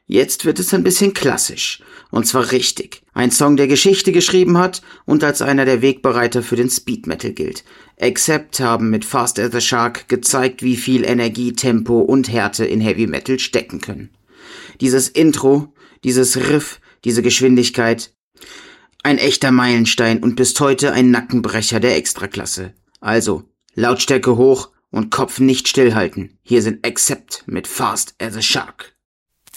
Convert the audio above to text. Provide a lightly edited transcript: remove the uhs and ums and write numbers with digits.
Jetzt wird es ein bisschen klassisch. Und zwar richtig. Ein Song, der Geschichte geschrieben hat und als einer der Wegbereiter für den Speed Metal gilt. Accept haben mit Fast as a Shark gezeigt, wie viel Energie, Tempo und Härte in Heavy Metal stecken können. Dieses Intro, dieses Riff, diese Geschwindigkeit. Ein echter Meilenstein und bis heute ein Nackenbrecher der Extraklasse. Also, Lautstärke hoch und Kopf nicht stillhalten. Hier sind Accept mit Fast as a Shark.